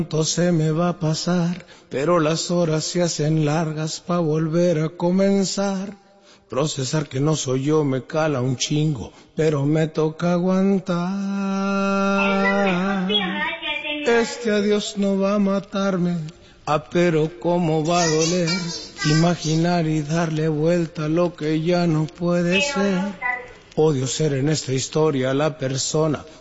Pronto se me va a pasar, pero las horas se hacen largas pa' volver a comenzar. Procesar que no soy yo me cala un chingo, pero me toca aguantar. Este adiós no va a matarme, pero cómo va a doler. Imaginar y darle vuelta a lo que ya no puede ser. Odio ser en esta historia la persona